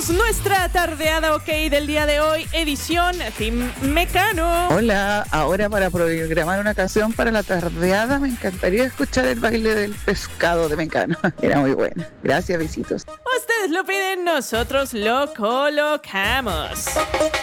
Comenzamos nuestra tardeada OK del día de hoy, edición Team Mecano. Hola, ahora para programar una canción para la tardeada me encantaría escuchar el baile del pescado de Mecano. Era muy bueno. Gracias, besitos. Ustedes lo piden, nosotros lo colocamos.